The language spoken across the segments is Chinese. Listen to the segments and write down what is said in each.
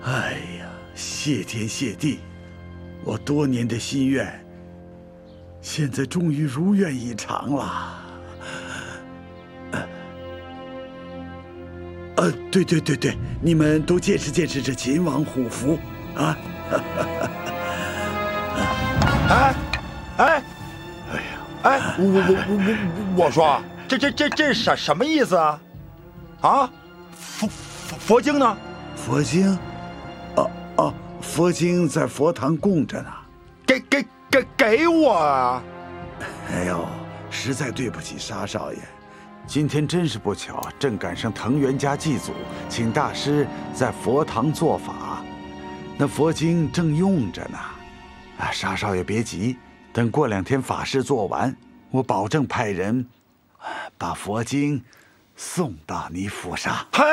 哎呀，谢天谢地，我多年的心愿，现在终于如愿以偿了。对，你们都见识见识这秦王虎符啊！ 我说，这什么意思啊？啊，佛经呢？ 佛经，佛经在佛堂供着呢。 给我啊！ 哎呦，实在对不起沙少爷，今天真是不巧，正赶上藤原家祭祖，请大师在佛堂做法，那佛经正用着呢。沙少爷别急，等过2天法事做完，我保证派人把佛经送到你府上。 嘿，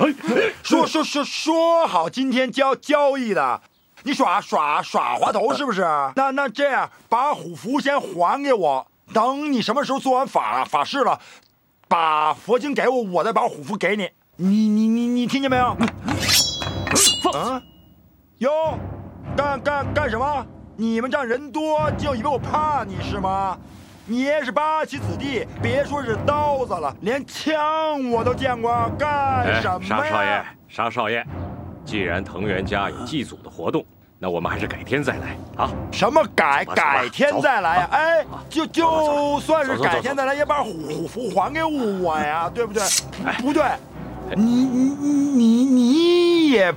说好今天交易的，你耍滑头是不是？那这样，把虎符先还给我，等你什么时候做完法事了，把佛经给我，我再把虎符给你。你听见没有？啊，哟，干什么？你们这样人多，就以为我怕你是吗？你也是八旗子弟，别说是刀子了，连枪我都见过，干什么呀？ 沙少爷，既然藤原家有祭祖的活动，那我们还是改天再来啊！ 什么改天再来呀？哎，就算是改天再来，也把虎符还给我呀，对不对？不对，你也